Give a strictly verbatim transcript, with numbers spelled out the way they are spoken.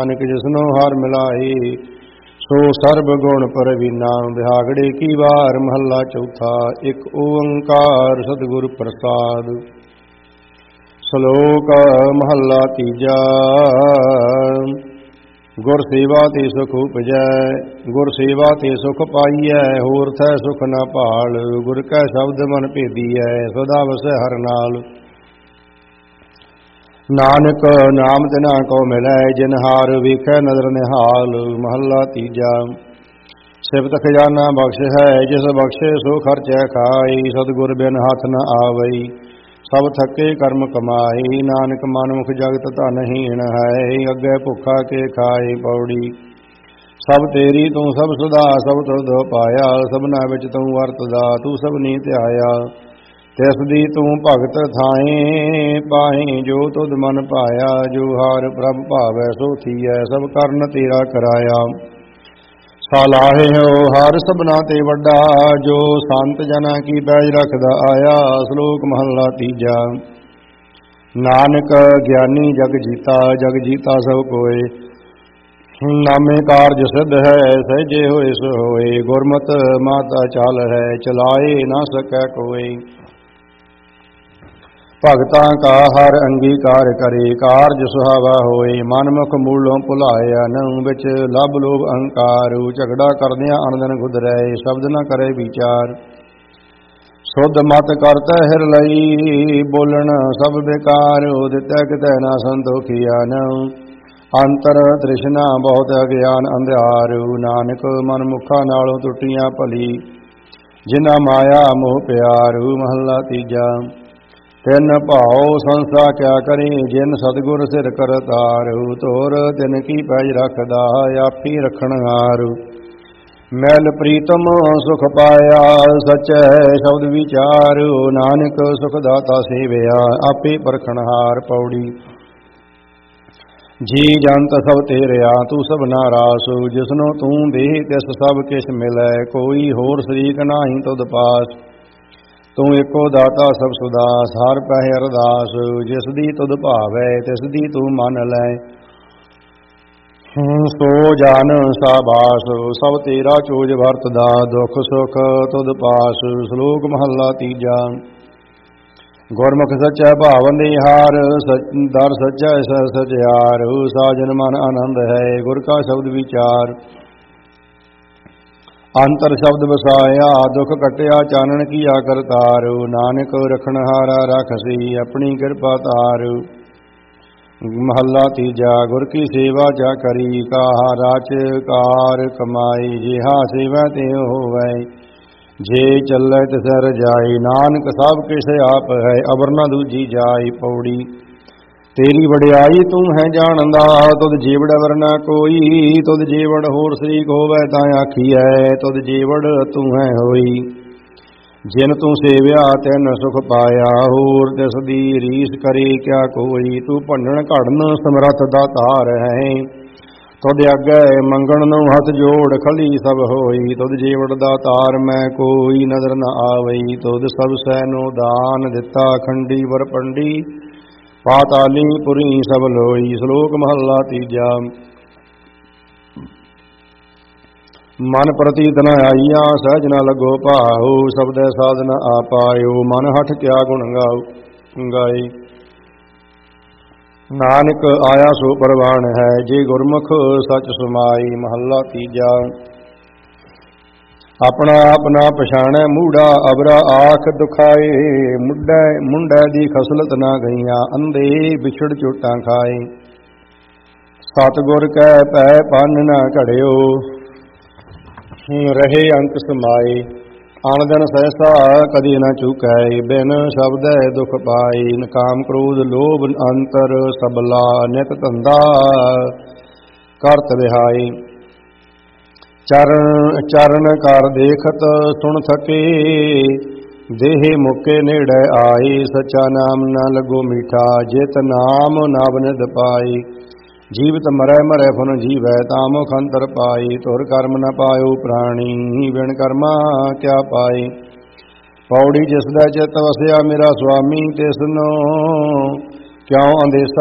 ਨਾਨਕ ਜਿਸਨੋ ਹਰਿ ਮਿਲਾਏ ਸੋ ਸਰਬ ਗੁਣ ਪਰਵੀਨਾ। ਬਿਹਾਗੜੇ ਕੀ ਵਾਰ ਮਹੱਲਾ ਚੌਥਾ। ਇੱਕ ਓੰਕਾਰ ਸਤਿਗੁਰ ਪ੍ਰਸਾਦ। ਸ਼ਲੋਕ ਮਹੱਲਾ ਤੀਜਾ। ਗੁਰ ਸੇਵਾ ਤੇ ਸੁਖ ਉਪਜੈ, ਗੁਰ ਸੇਵਾ ਤੇ ਸੁਖ ਪਾਈਐ, ਹੋਰ ਥੈ ਸੁਖ ਨਾ ਭਾਲ। ਗੁਰ ਕੈ ਸ਼ਬਦ ਮਨ ਭੇਦੀਐ, ਸਦਾ ਵਸੈ ਹਰਿ ਨਾਲ। ਨਾਨਕ ਨਾਮ ਤਿਨਾ ਕੋ ਮਿਲੈ, ਜਿਨ ਹਾਰ ਵੇਖੈ ਨਦਰ ਨਿਹਾਲ। ਮਹੱਲਾ ਤੀਜਾ। ਸਿਫਤ ਖਜ਼ਾਨਾ ਬਖਸ਼ ਹੈ, ਜਿਸ ਬਖਸ਼ੇ ਸੋ ਖਰਚੈ ਖਾਈ। ਸਤਿਗੁਰ ਬਿਨ ਹੱਥ ਨ ਆਵਈ, ਸਭ ਥੱਕੇ ਕਰਮ ਕਮਾਈ। ਨਾਨਕ ਮਨਮੁਖ ਜਗਤ ਧਨਹੀਣ ਹੈ, ਅੱਗੇ ਭੁੱਖਾ ਕੇ ਖਾਏ। ਪੌੜੀ। ਸਭ ਤੇਰੀ ਤੂੰ ਸਭ ਸੁਧਾ, ਸਭ ਤੁਧ ਪਾਇਆ। ਸਭਨਾ ਵਿੱਚ ਤੂੰ ਵਰਤਦਾ, ਤੂੰ ਸਭਨੀ ਧਿਆਇਆ। ਤਿਸ ਦੀ ਤੂੰ ਭਗਤ ਥਾਏ ਪਾਹੇ, ਜੋ ਤੁਧ ਮਨ ਭਾਇਆ। ਜੋ ਹਾਰ ਪ੍ਰਭ ਭਾਵੈ ਸੋ ਥੀਐ, ਸਭ ਕਰਨ ਤੇਰਾ ਕਰਾਇਆ। ਸਲਾਹੇ ਹੋ ਹਰ ਸਭਨਾ ਤੇ ਵੱਡਾ, ਜੋ ਸੰਤ ਜਨਾਂ ਕੀ ਪੈਜ ਰੱਖਦਾ ਆਇਆ। ਸ਼ਲੋਕ ਮਹੱਲਾ ਤੀਜਾ। ਨਾਨਕ ਗਿਆਨੀ ਜਗ ਜੀਤਾ, ਜਗ ਜੀਤਾ ਸਭ ਕੋਏ। ਨਾਮੇ ਕਾਰਜ ਸਿੱਧ ਹੈ, ਸਹਿਜੇ ਹੋਏ ਸੋ ਹੋਏ। ਗੁਰਮਤਿ ਮਾਤਾ ਚਾਲ ਹੈ, ਚਲਾਏ ਨਾ ਸਕੈ ਕੋਇ। ਭਗਤਾਂ ਕਾ ਹਰ ਅੰਗੀਕਾਰ ਕਰੇ, ਕਾਰਜ ਸੁਹਾਵਾ ਹੋਏ। ਮਨਮੁਖ ਮੂਲੋਂ ਭੁਲਾਇਆ, ਨਹੁ ਵਿੱਚ ਲਭ ਲੋਭ ਅਹੰਕਾਰ। ਝਗੜਾ ਕਰਦਿਆਂ ਅਨਦਨ ਗੁਦਰੈ, ਸ਼ਬਦ ਨ ਕਰੇ ਵਿਚਾਰ। ਸੁਧ ਮਤ ਕਰਤੈ ਹਿਰ ਲਈ, ਬੋਲਣ ਸਭ ਬੇਕਾਰ। ਦਿੱਤੈ ਕਿਤੈ ਨਾ ਸੰਤੋਖੀਆ, ਨਹੁ ਅੰਤਰ ਤ੍ਰਿਸ਼ਨਾ ਬਹੁਤ ਅਗਿਆਨ ਅੰਧਿਆਰ। ਨਾਨਕ ਮਨਮੁਖਾਂ ਨਾਲੋਂ ਟੁੱਟੀਆਂ ਭਲੀ, ਜਿਨ੍ਹਾਂ ਮਾਇਆ ਮੋਹ ਪਿਆਰ। ਮਹੱਲਾ ਤੀਜਾ। ਤਿਨ ਭਾਉ ਸੰਸਾ ਕਿਆ ਕਰੇ, ਜਿਨ ਸਤਿਗੁਰ ਸਿਰ ਕਰਤਾਰ। ਧੁਰ ਤਿਨ ਕੀ ਪੈਜ ਰੱਖਦਾ, ਆਪੀ ਰਖਣਹਾਰ। ਮੈਲ ਪ੍ਰੀਤਮ ਸੁਖ ਪਾਇਆ, ਸਚੈ ਸ਼ਬਦ ਵਿਚਾਰ। ਨਾਨਕ ਸੁਖ ਦਾਤਾ ਸੇਵਿਆ, ਆਪੇ ਪਰਖਣਹਾਰ। ਪੌੜੀ। ਜੀ ਜੰਤ ਸਭ ਤੇਰਿਆ, ਤੂੰ ਸਭਨਾ ਰਾਸ। ਜਿਸਨੋ ਤੂੰ ਦੇ ਤਿਸ ਸਭ ਕਿਛ ਮਿਲੈ, ਕੋਈ ਹੋਰ ਸ਼ਰੀਕ ਨਾਹੀ ਤੁਧ ਪਾਸ। ਤੂੰ ਏਕੋ ਦਾਤਾ ਸਭ ਸੁਦਾਸ, ਹਰ ਪਹਿ ਅਰਦਾਸ। ਜਿਸ ਦੀ ਤੁਧ ਭਾਵੈ, ਤਿਸ ਦੀ ਤੂੰ ਮੰਨ ਲੈ। ਸੋ ਜਨ ਸਾਬਾਸ, ਸਭ ਤੇਰਾ ਚੋਜ ਵਰਤਦਾ। ਦੁਖ ਸੁਖ ਤੁਧ ਪਾਸ। ਸ਼ਲੋਕ ਮਹੱਲਾ ਤੀਜਾ। ਗੁਰਮੁਖ ਸੱਚਾ ਭਾਵੰ ਹਾਰ, ਦਰ ਸੱਚਾ ਸਚਿਆਰ। ਸਾਜਨ ਮਨ ਆਨੰਦ ਹੈ, ਗੁਰ ਕਾ ਸ਼ਬਦ ਵਿਚਾਰ। ਅੰਤਰ ਸ਼ਬਦ ਵਸਾਇਆ, ਦੁਖ ਕਟਿਆ ਚਾਨਣ ਕੀਆ ਕਰਤਾਰ। ਨਾਨਕ ਰਖਣਹਾਰਾ ਰਾਖਸੀ, ਆਪਣੀ ਕਿਰਪਾ ਧਾਰ। ਮਹੱਲਾ ਤੀਜਾ। ਗੁਰ ਕੀ ਸੇਵਾ ਜਾ ਕਰੀ, ਕਾਹਾ ਰਾਚ ਕਾਰ ਕਮਾਈ। ਜਿਹਾ ਸੇਵਾ ਤੇ ਹੋਵੈ, ਜੇ ਚੱਲੈ ਤਿਸੈ ਰਜਾਈ। ਨਾਨਕ ਸਭ ਕਿਛ ਆਪ ਹੈ, ਅਵਰ ਨ ਦੂਜੀ ਜਾਈ। ਪੌੜੀ। ਤੇਰੀ ਵਡਿਆਈ ਤੂੰ ਹੈ ਜਾਣਦਾ, ਤੁਧ ਜੀਵੜ ਅਵਰ ਨ ਕੋਈ। ਤੁਧ ਜੀਵੜ ਹੋਰ ਸ਼ਰੀਕ ਹੋਵੈ ਤਾਂ ਆਖੀਐ, ਤੁਧ ਜੀਵੜ ਤੂੰ ਹੈ ਹੋਈ। ਜਿਨ ਤੂੰ ਸੇਵਿਆ ਤਿਨ ਸੁਖ ਪਾਇਆ, ਹੋਰ ਤਿਸ ਦੀ ਰੀਸ ਕਰੇ ਕਿਆ ਕੋਈ। ਤੂੰ ਭੰਡਣ ਘੜਨ ਸਮਰੱਥ ਦਾਤਾਰ ਹੈ, ਤੁਧ ਅੱਗੇ ਮੰਗਣ ਨੂੰ ਹੱਥ ਜੋੜ ਖਲੀ ਸਭ ਹੋਈ। ਤੁਧ ਜੀਵੜ ਦਾਤਾਰ ਮੈਂ ਕੋਈ, ਨਜ਼ਰ ਨ ਆਵਈ। ਤੁਧ ਸਭ ਸੈ ਨੋ ਦਾਨ, ਦਿੱਤਾ ਖੰਡੀ ਵਰ ਪੰਡੀ। ਪਾਤਾਲੀ ਪੁਰੀ ਸਭ ਲੋਈ। ਸ਼ਲੋਕ ਮਹੱਲਾ ਤੀਜਾ। ਮਨ ਪ੍ਰਤੀਤ ਨ ਆਈਆ, ਸਹਿਜ ਨ ਲੱਗੋ ਭਾਉ। ਸ਼ਬਦੈ ਸਾਧ ਨ ਆ ਪਾਇਓ, ਮਨ ਹਠ ਕਿਆ ਗੁਣ ਗਾਉ ਗਾਏ। ਨਾਨਕ ਆਇਆ ਸੋ ਪ੍ਰਵਾਨ ਹੈ, ਜੇ ਗੁਰਮੁਖ ਸਚ ਸੁਮਾਈ। ਮਹੱਲਾ ਤੀਜਾ। ਆਪਣਾ ਆਪ ਨਾ ਪਛਾਣੈ ਮੂੜਾ, ਅਵਰਾ ਆਖ ਦੁਖਾਏ। ਮੁੰਡੈ ਮੁੰਡੈ ਦੀ ਖਸਲਤ ਨਾ ਗਈਆਂ, ਅੰਧੇ ਵਿਛੜ ਚੋਟਾਂ ਖਾਏ। ਸਤਿਗੁਰ ਕੈ ਭੈ ਪੰਨ ਨਾ ਘੜਿਓ, ਰਹੇ ਅੰਕ ਸਮਾਏ। ਅਣ ਦਿਨ ਸਹਿਸਾ ਕਦੀ ਨਾ ਚੁਕੈ, ਬਿਨ ਸ਼ਬਦੈ ਦੁਖ ਪਾਈ। ਨਕਾਮ ਕ੍ਰੋਧ ਲੋਭ ਅੰਤਰ ਸਬਲਾ, ਨਿਤ ਧੰਦਾ ਕਰਤ ਵਿਹਾਈ। ਚਰਨ ਚਰਨ ਕਰ ਦੇਖਤ ਸੁਣ ਥਕੇ, ਦੇਹ ਮੁਕੇ ਨੇੜੇ ਆਈ। ਸੱਚਾ ਨਾਮ ਨ ਲੱਗੋ ਮੀਠਾ, ਜਿਤ ਨਾਮ ਨਵ ਨਿਧ ਪਾਈ। ਜੀਵਤ ਮਰੈ ਮਰੈ ਫੁਨ ਜੀਵੈ, ਤਾਮੁਖ ਅੰਤਰ ਪਾਈ। ਧੁਰ ਕਰਮ ਨ ਪਾਇਓ ਪ੍ਰਾਣੀ, ਬਿਨ ਕਰਮਾ ਕਿਆ ਪਾਈ। ਪੌੜੀ। ਜਿਸ ਦਾ ਚਿਤ ਵਸਿਆ ਮੇਰਾ ਸੁਆਮੀ, ਤਿਸਨੋ ਕਿਉ ਅੰਦੇਸਾ